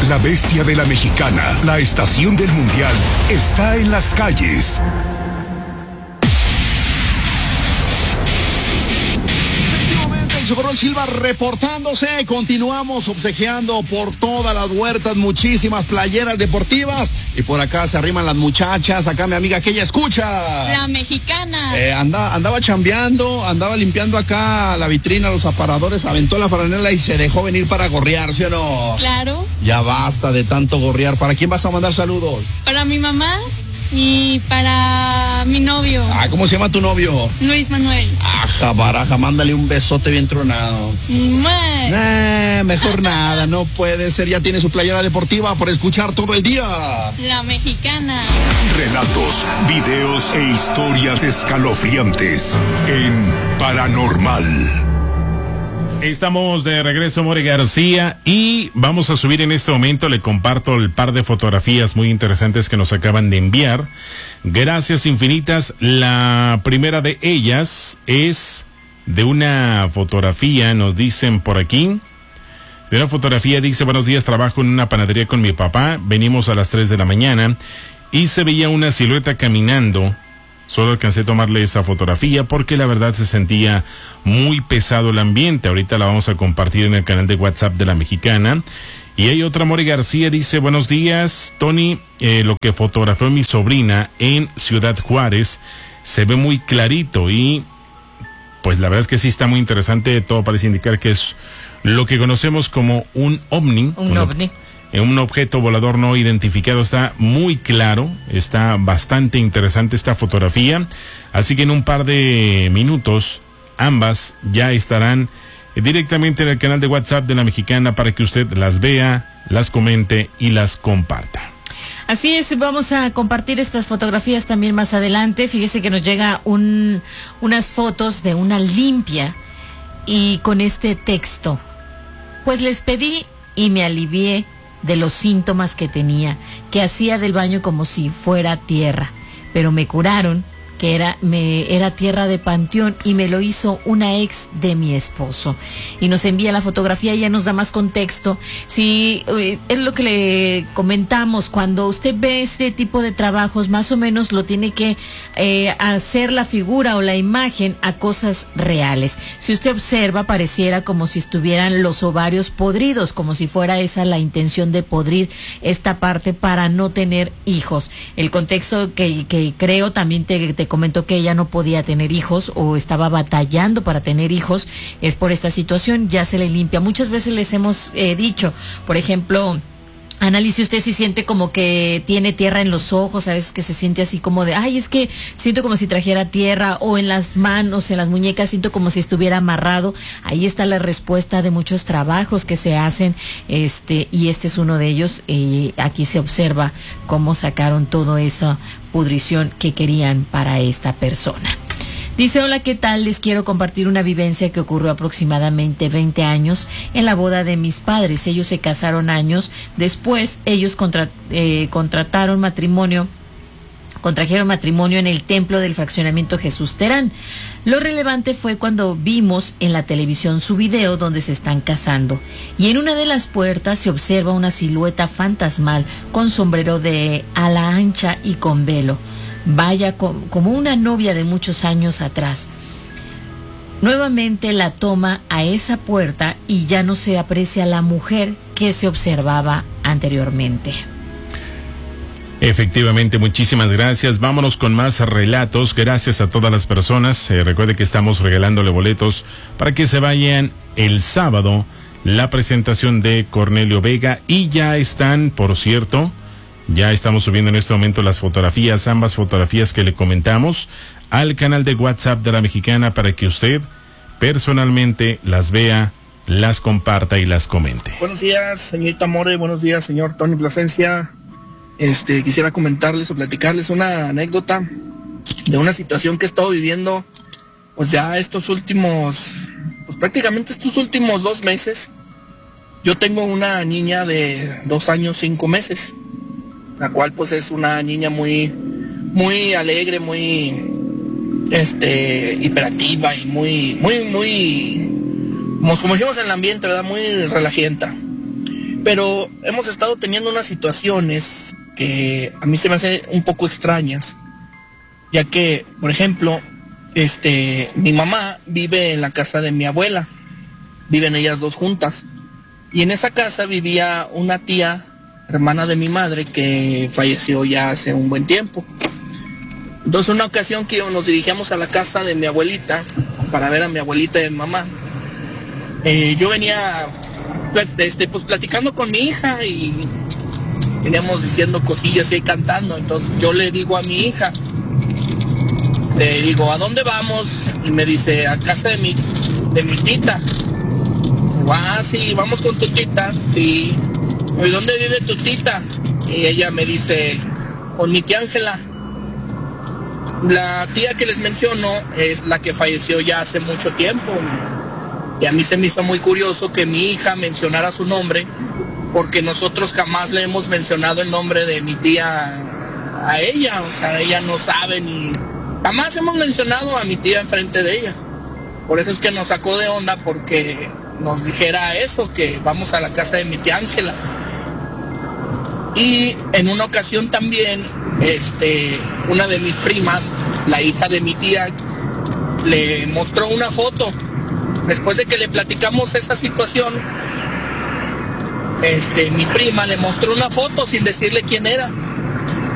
La bestia de la Mexicana, la estación del Mundial, está en las calles. Socorro Silva reportándose. Continuamos obsequiando por todas las huertas muchísimas playeras deportivas. Y por acá se arriman las muchachas. Acá mi amiga que ella escucha. La Mexicana. Andaba chambeando, andaba limpiando acá la vitrina, los aparadores, aventó la franela y se dejó venir para gorrear, ¿sí o no? Claro. Ya basta de tanto gorrear. ¿Para quién vas a mandar saludos? Para mi mamá y para mi novio. ¿Cómo se llama tu novio? Luis Manuel. Baraja, mándale un besote bien tronado. Mejor nada, no puede ser. Ya tiene su playera deportiva por escuchar todo el día. La Mexicana. Relatos, videos e historias escalofriantes en Paranormal. Estamos de regreso, More García, y vamos a subir en este momento, le comparto el par de fotografías muy interesantes que nos acaban de enviar. Gracias infinitas. La primera de ellas es de una fotografía, nos dicen por aquí. De una fotografía dice: buenos días, trabajo en una panadería con mi papá, venimos a las 3 de la mañana y se veía una silueta caminando. Solo alcancé a tomarle esa fotografía porque la verdad se sentía muy pesado el ambiente. Ahorita la vamos a compartir en el canal de WhatsApp de La Mexicana. Y hay otra, More García, dice: buenos días, Tony, lo que fotografió mi sobrina en Ciudad Juárez se ve muy clarito y pues la verdad es que sí está muy interesante. Todo parece indicar que es lo que conocemos como un ovni. Un ovni. Un objeto volador no identificado. Está muy claro, está bastante interesante esta fotografía, así que en un par de minutos ambas ya estarán directamente en el canal de WhatsApp de La Mexicana para que usted las vea, las comente y las comparta. Así es, vamos a compartir estas fotografías también más adelante. Fíjese que nos llega unas fotos de una limpia y con este texto: pues les pedí y me alivié de los síntomas que tenía, que hacía del baño como si fuera tierra, pero me curaron, que era tierra de panteón, y me lo hizo una ex de mi esposo. Y nos envía la fotografía y ya nos da más contexto. Sí, es lo que le comentamos: cuando usted ve este tipo de trabajos, más o menos lo tiene que hacer la figura o la imagen a cosas reales. Si usted observa, pareciera como si estuvieran los ovarios podridos, como si fuera esa la intención de podrir esta parte para no tener hijos. El contexto que creo también te comentó que ella no podía tener hijos o estaba batallando para tener hijos, es por esta situación. Ya se le limpia. Muchas veces les hemos dicho, por ejemplo, analice usted si siente como que tiene tierra en los ojos, a veces que se siente así como de, ay, es que siento como si trajera tierra, o en las manos, en las muñecas, siento como si estuviera amarrado. Ahí está la respuesta de muchos trabajos que se hacen, y este es uno de ellos. Y aquí se observa cómo sacaron toda esa pudrición que querían para esta persona. Dice: hola, ¿qué tal? Les quiero compartir una vivencia que ocurrió aproximadamente 20 años en la boda de mis padres. Ellos se casaron años después. Ellos contrajeron matrimonio en el templo del fraccionamiento Jesús Terán. Lo relevante fue cuando vimos en la televisión su video donde se están casando, y en una de las puertas se observa una silueta fantasmal con sombrero de ala ancha y con velo. Vaya, como una novia de muchos años atrás. Nuevamente la toma a esa puerta y ya no se aprecia la mujer que se observaba anteriormente. Efectivamente, muchísimas gracias. Vámonos con más relatos. Gracias a todas las personas. Recuerde que estamos regalándole boletos para que se vayan el sábado, la presentación de Cornelio Vega, y ya están, por cierto, ya estamos subiendo en este momento las fotografías, ambas fotografías que le comentamos, al canal de WhatsApp de La Mexicana para que usted personalmente las vea, las comparta y las comente. Buenos días, señorita More. Buenos días, señor Tony Plasencia. Quisiera comentarles o platicarles una anécdota de una situación que he estado viviendo, pues ya prácticamente estos últimos 2 meses. Yo tengo una niña de 2 años, 5 meses, la cual pues es una niña muy, muy alegre, muy, hiperactiva y muy, como decimos en el ambiente, ¿verdad? Muy relajienta. Pero hemos estado teniendo unas situaciones que a mí se me hacen un poco extrañas, ya que, por ejemplo, mi mamá vive en la casa de mi abuela, viven ellas dos juntas, y en esa casa vivía una tía, hermana de mi madre, que falleció ya hace un buen tiempo. Entonces, una ocasión que nos dirigíamos a la casa de mi abuelita para ver a mi abuelita y mi mamá, yo venía pues platicando con mi hija y veníamos diciendo cosillas y cantando. Entonces yo le digo a mi hija, le digo, ¿a dónde vamos? Y me dice, a casa de mi tita. Digo, sí, vamos con tu tita. Sí. ¿Y dónde vive tu tita? Y ella me dice, con mi tía Ángela. La tía que les menciono es la que falleció ya hace mucho tiempo. Y a mí se me hizo muy curioso que mi hija mencionara su nombre, porque nosotros jamás le hemos mencionado el nombre de mi tía a ella. O sea, ella no sabe ni... Jamás hemos mencionado a mi tía enfrente de ella. Por eso es que nos sacó de onda, porque nos dijera eso, que vamos a la casa de mi tía Ángela. Y en una ocasión también, una de mis primas, la hija de mi tía, le mostró una foto. Después de que le platicamos esa situación, mi prima le mostró una foto sin decirle quién era.